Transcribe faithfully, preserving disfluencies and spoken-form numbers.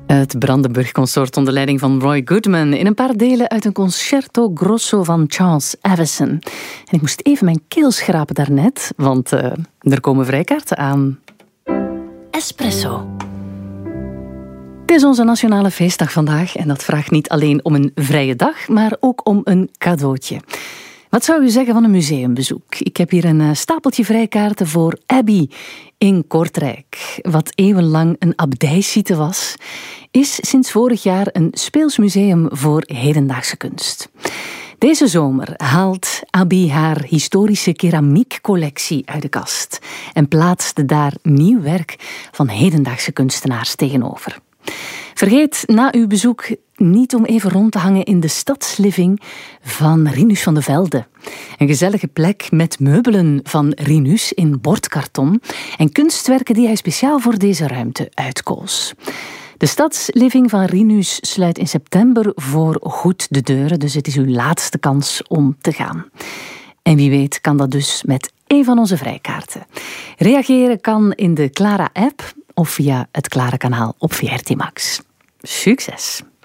Het Brandenburg Consort onder leiding van Roy Goodman in een paar delen uit een concerto grosso van Charles Avison. En ik moest even mijn keel schrapen daarnet, want uh, er komen vrijkaarten aan. Espresso. Het is onze nationale feestdag vandaag en dat vraagt niet alleen om een vrije dag, maar ook om een cadeautje. Wat zou u zeggen van een museumbezoek? Ik heb hier een stapeltje vrijkaarten voor Abbey in Kortrijk. Wat eeuwenlang een abdijsite was, is sinds vorig jaar een speelsmuseum voor hedendaagse kunst. Deze zomer haalt Abbey haar historische keramiekcollectie uit de kast en plaatst daar nieuw werk van hedendaagse kunstenaars tegenover. Vergeet na uw bezoek niet om even rond te hangen in de stadsliving van Rinus van de Velde. Een gezellige plek met meubelen van Rinus in bordkarton en kunstwerken die hij speciaal voor deze ruimte uitkoos. De stadsliving van Rinus sluit in september voor goed de deuren, dus het is uw laatste kans om te gaan. En wie weet kan dat dus met een van onze vrijkaarten. Reageren kan in de Clara-app of via het Clara-kanaal op V R T Max. Succes!